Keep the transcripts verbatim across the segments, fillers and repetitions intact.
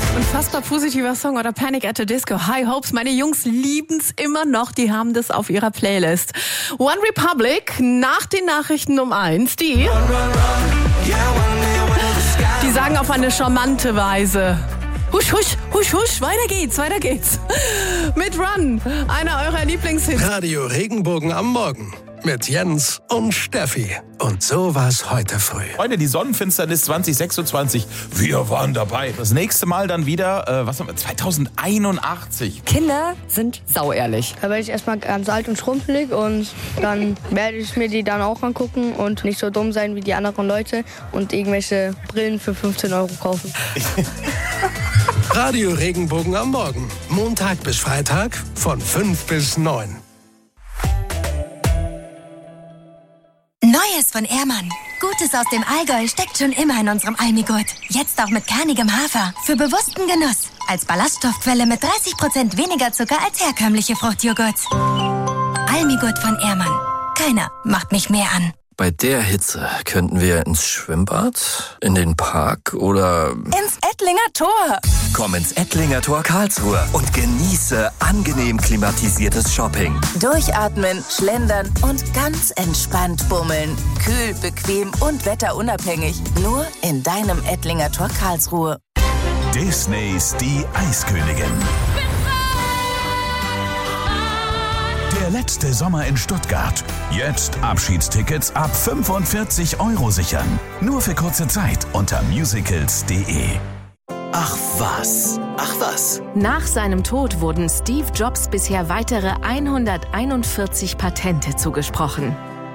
Unfassbar positiver Song oder Panic at the Disco. High Hopes, meine Jungs lieben's immer noch. Die haben das auf ihrer Playlist. One Republic, nach den Nachrichten um eins. Die, die sagen auf eine charmante Weise: Husch, husch, husch, husch, weiter geht's, weiter geht's. Mit Run, einer eurer Lieblingshits. Radio Regenbogen am Morgen mit Jens und Steffi. Und so war's heute früh. Freunde, die Sonnenfinsternis zwanzig sechsundzwanzig. Wir waren dabei. Das nächste Mal dann wieder, äh, was haben wir, zweitausendeinundachtzig. Kinder sind sauehrlich. Da werde ich erstmal ganz alt und schrumpelig und dann werde ich mir die dann auch angucken und nicht so dumm sein wie die anderen Leute und irgendwelche Brillen für fünfzehn Euro kaufen. Radio Regenbogen am Morgen. Montag bis Freitag von fünf bis neun. Neues von Ehrmann. Gutes aus dem Allgäu steckt schon immer in unserem Almigurt. Jetzt auch mit kernigem Hafer. Für bewussten Genuss. Als Ballaststoffquelle mit dreißig Prozent weniger Zucker als herkömmliche Fruchtjoghurts. Almigurt von Ehrmann. Keiner macht mich mehr an. Bei der Hitze könnten wir ins Schwimmbad, in den Park oder ins Ettlinger Tor. Komm ins Ettlinger Tor Karlsruhe und genieße angenehm klimatisiertes Shopping. Durchatmen, schlendern und ganz entspannt bummeln. Kühl, bequem und wetterunabhängig. Nur in deinem Ettlinger Tor Karlsruhe. Disneys Die Eiskönigin. Der letzte Sommer in Stuttgart. Jetzt Abschiedstickets ab fünfundvierzig Euro sichern. Nur für kurze Zeit unter musicals punkt de. Ach was, ach was. Nach seinem Tod wurden Steve Jobs bisher weitere hunderteinundvierzig Patente zugesprochen.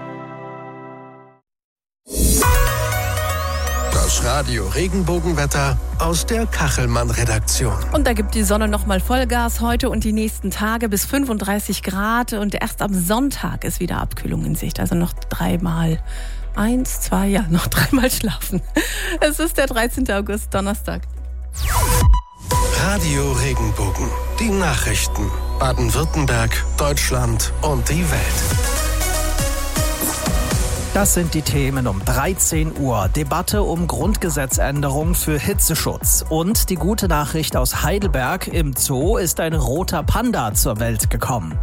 Das Radio Regenbogenwetter aus der Kachelmann-Redaktion. Und da gibt die Sonne nochmal Vollgas heute und die nächsten Tage bis fünfunddreißig Grad. Und erst am Sonntag ist wieder Abkühlung in Sicht. Also noch dreimal, eins, zwei, ja, noch dreimal schlafen. Es ist der dreizehnten August, Donnerstag. Radio Regenbogen, die Nachrichten. Baden-Württemberg, Deutschland und die Welt. Das sind die Themen um dreizehn Uhr. Debatte um Grundgesetzänderung für Hitzeschutz. Und die gute Nachricht aus Heidelberg: Im Zoo ist ein roter Panda zur Welt gekommen.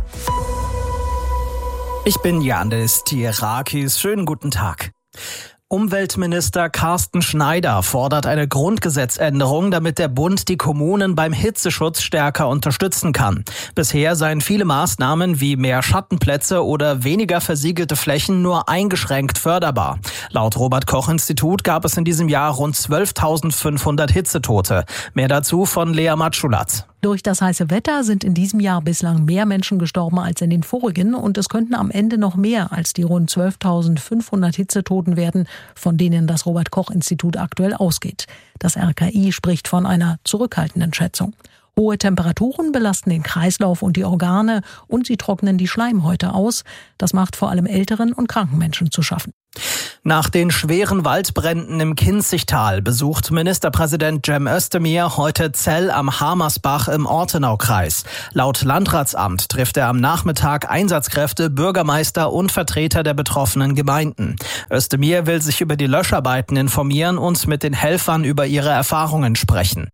Ich bin Janis Tierakis. Schönen guten Tag. Umweltminister Carsten Schneider fordert eine Grundgesetzänderung, damit der Bund die Kommunen beim Hitzeschutz stärker unterstützen kann. Bisher seien viele Maßnahmen wie mehr Schattenplätze oder weniger versiegelte Flächen nur eingeschränkt förderbar. Laut Robert-Koch-Institut gab es in diesem Jahr rund zwölftausendfünfhundert Hitzetote. Mehr dazu von Lea Matschulatz. Durch das heiße Wetter sind in diesem Jahr bislang mehr Menschen gestorben als in den vorigen und es könnten am Ende noch mehr als die rund zwölftausendfünfhundert Hitzetoten werden, von denen das Robert-Koch-Institut aktuell ausgeht. Das R K I spricht von einer zurückhaltenden Schätzung. Hohe Temperaturen belasten den Kreislauf und die Organe und sie trocknen die Schleimhäute aus. Das macht vor allem älteren und kranken Menschen zu schaffen. Nach den schweren Waldbränden im Kinzigtal besucht Ministerpräsident Cem Özdemir heute Zell am Hamersbach im Ortenaukreis. Laut Landratsamt trifft er am Nachmittag Einsatzkräfte, Bürgermeister und Vertreter der betroffenen Gemeinden. Özdemir will sich über die Löscharbeiten informieren und mit den Helfern über ihre Erfahrungen sprechen.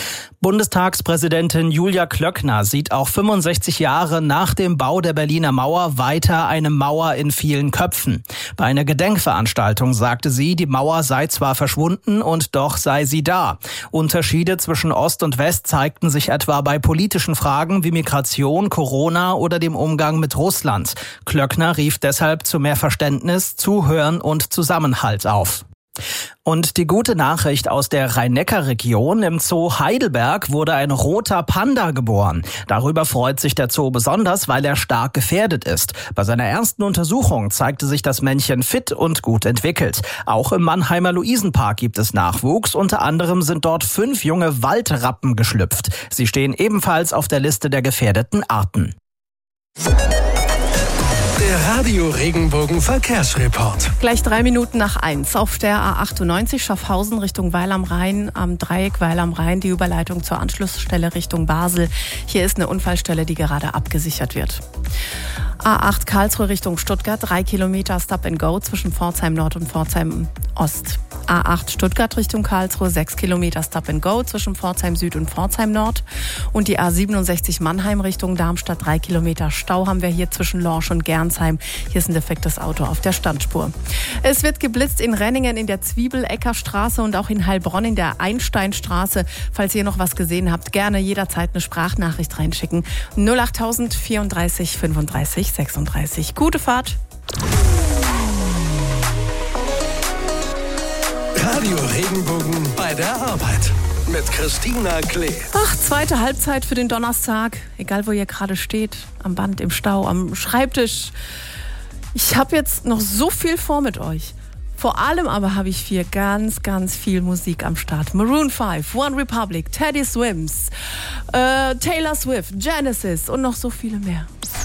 Bundestagspräsidentin Julia Klöckner sieht auch fünfundsechzig Jahre nach dem Bau der Berliner Mauer weiter eine Mauer in vielen Köpfen. Bei einer Gedenkveranstaltung sagte sie, die Mauer sei zwar verschwunden und doch sei sie da. Unterschiede zwischen Ost und West zeigten sich etwa bei politischen Fragen wie Migration, Corona oder dem Umgang mit Russland. Klöckner rief deshalb zu mehr Verständnis, Zuhören und Zusammenhalt auf. Und die gute Nachricht aus der Rhein-Neckar-Region: Im Zoo Heidelberg wurde ein roter Panda geboren. Darüber freut sich der Zoo besonders, weil er stark gefährdet ist. Bei seiner ersten Untersuchung zeigte sich das Männchen fit und gut entwickelt. Auch im Mannheimer Luisenpark gibt es Nachwuchs. Unter anderem sind dort fünf junge Waldrappen geschlüpft. Sie stehen ebenfalls auf der Liste der gefährdeten Arten. Der Radio Regenbogen Verkehrsreport. Gleich drei Minuten nach eins. Auf der A achtundneunzig Schaffhausen Richtung Weil am Rhein, am Dreieck Weil am Rhein, die Überleitung zur Anschlussstelle Richtung Basel. Hier ist eine Unfallstelle, die gerade abgesichert wird. A acht Karlsruhe Richtung Stuttgart, drei Kilometer Stop and Go zwischen Pforzheim Nord und Pforzheim Ost. A acht Stuttgart Richtung Karlsruhe, sechs Kilometer Stop and Go zwischen Pforzheim Süd und Pforzheim Nord. Und die A siebenundsechzig Mannheim Richtung Darmstadt, drei Kilometer Stau haben wir hier zwischen Lorsch und Gernsheim. Hier ist ein defektes Auto auf der Standspur. Es wird geblitzt in Renningen in der Zwiebeleckerstraße und auch in Heilbronn in der Einsteinstraße. Falls ihr noch was gesehen habt, gerne jederzeit eine Sprachnachricht reinschicken. null achttausend vierunddreißig fünfunddreißig sechsunddreißig. Gute Fahrt. Radio Regenbogen bei der Arbeit mit Christina Klee. Ach, zweite Halbzeit für den Donnerstag. Egal, wo ihr gerade steht, am Band, im Stau, am Schreibtisch. Ich habe jetzt noch so viel vor mit euch. Vor allem aber habe ich hier ganz, ganz viel Musik am Start. Maroon five, One Republic, Teddy Swims, äh, Taylor Swift, Genesis und noch so viele mehr.